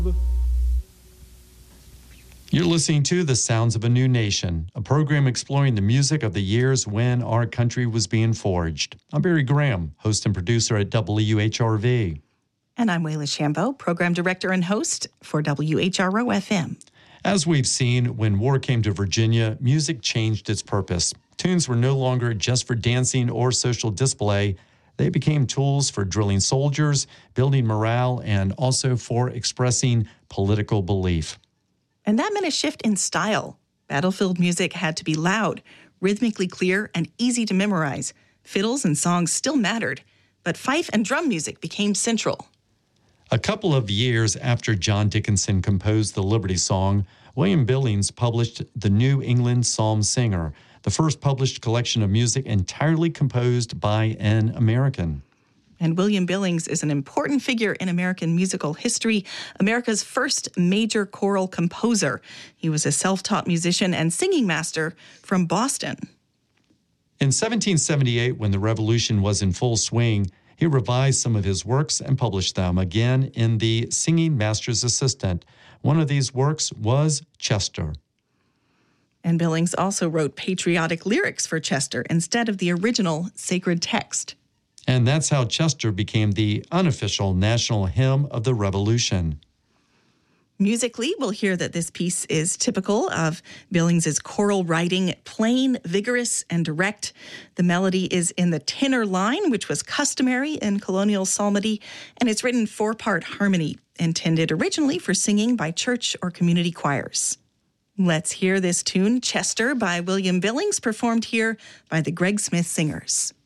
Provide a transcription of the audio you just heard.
You're listening to The Sounds of a New Nation, a program exploring the music of the years when our country was being forged. I'm Barry Graham, host and producer at WHRV. And I'm Wayla Shambo, program director and host for WHRO-FM. As we've seen, when war came to Virginia, music changed its purpose. Tunes were no longer just for dancing or social display. They became tools for drilling soldiers, building morale, and also for expressing political belief. And that meant a shift in style. Battlefield music had to be loud, rhythmically clear, and easy to memorize. Fiddles and songs still mattered, but fife and drum music became central. A couple of years after John Dickinson composed the Liberty Song, William Billings published the New England Psalm Singer, the first published collection of music entirely composed by an American. And William Billings is an important figure in American musical history, America's first major choral composer. He was a self-taught musician and singing master from Boston. In 1778, when the Revolution was in full swing, he revised some of his works and published them again in the Singing Master's Assistant. One of these works was Chester. And Billings also wrote patriotic lyrics for Chester instead of the original sacred text. And that's how Chester became the unofficial national hymn of the Revolution. Musically, we'll hear that this piece is typical of Billings's choral writing, plain, vigorous, and direct. The melody is in the tenor line, which was customary in colonial psalmody, and it's written four-part harmony, intended originally for singing by church or community choirs. Let's hear this tune, Chester, by William Billings, performed here by the Greg Smith Singers.